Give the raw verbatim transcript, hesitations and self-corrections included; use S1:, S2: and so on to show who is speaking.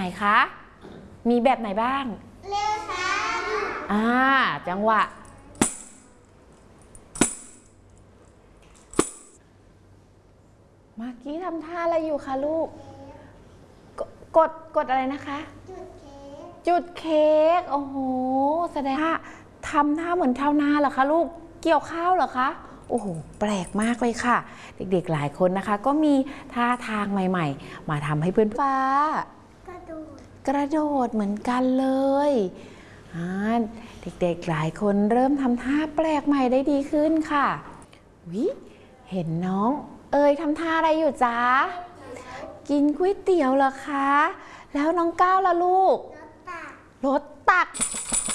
S1: คะมีแบบไหนบ้าง
S2: เร็วช้า
S1: อ่าจังหวะเมื่อกี้ทำท่าอะไรอยู่คะลูกกดกดอะไรนะคะ
S2: จุดเค้ก
S1: จุดเค้กโอ้โหแสดงว่าทำท่าเหมือนชาวนาเหรอคะลูกเกี่ยวข้าวเหรอคะโอ้โหแปลกมากเลยค่ะเด็กๆหลายคนนะคะก็มีท่าทางใหม่ๆมาทำให้เพื่อนฟ้าก
S2: ระโดด
S1: กระโดดเหมือนกันเลยเด็กๆหลายคนเริ่มทำท่าแปลกใหม่ได้ดีขึ้นค่ะวิเห็นน้องเอ๋ยทำท่าอะไรอยู่จ๊ะกินก๋วยเตี๋ยวเหรอคะแล้วน้องก้าวล่ะลูก
S2: รถตัก
S1: รถตัก